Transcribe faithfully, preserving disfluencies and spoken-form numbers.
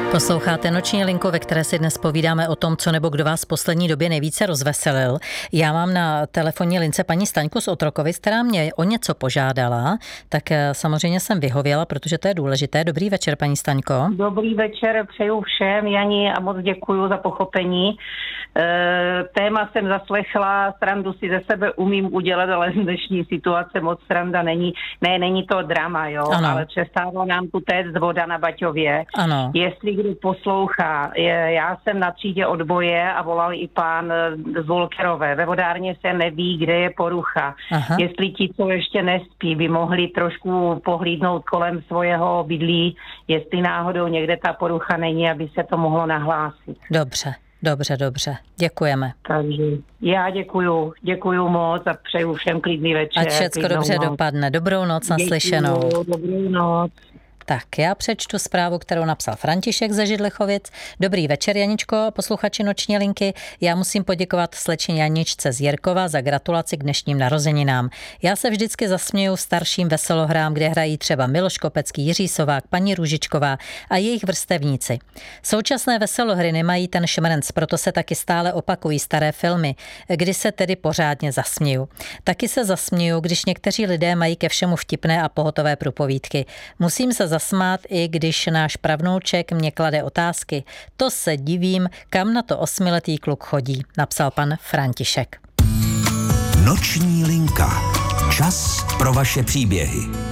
Posloucháte Noční linku, ve které si dnes povídáme o tom, co nebo kdo vás v poslední době nejvíce rozveselil. Já mám na telefonní lince paní Staňku z Otrokovic, která mě o něco požádala, tak samozřejmě jsem vyhověla, protože to je důležité. Dobrý večer, paní Staňko. Dobrý večer, přeju všem, Jani, a moc děkuju za pochopení. E, téma jsem zaslechla, srandu si ze sebe umím udělat, ale dnešní situace moc sranda není. Ne, není to drama, jo, ano. Ale přestává nám tu téct voda na Baťově. Ano. Jestli kdo poslouchá, je, já jsem na třídě odboje a volal i pán z Volkerové. Ve vodárně se neví, kde je porucha. Aha. Jestli ti, co ještě nespí, by mohli trošku pohlídnout kolem svého bydlí, jestli náhodou někde ta porucha není, aby se to mohlo nahlásit. Dobře, dobře, dobře. Děkujeme. Takže já děkuju, děkuju moc a přeju všem klidný večer. Ať všecko dobře noc. Dopadne. Dobrou noc, naslyšenou. Děkuju, dobrou noc. Tak já přečtu zprávu, kterou napsal František ze Židlichovic. Dobrý večer, Janičko, posluchači Noční linky. Já musím poděkovat slečně Janičce z Jirkova za gratulaci k dnešním narozeninám. Já se vždycky zasměju starším veselohrám, kde hrají třeba Miloš Kopecký, Jiří Sovák, paní Růžičková a jejich vrstevníci. Současné veselohry nemají ten šmrnc, proto se taky stále opakují staré filmy, kdy se tedy pořádně zasměju. Taky se zasměju, když někteří lidé mají ke všemu vtipné a pohotové průpovídky. Musím se zasmát, i když náš pravnouček mě klade otázky. To se divím, kam na to osmiletý kluk chodí, napsal pan František. Noční linka. Čas pro vaše příběhy.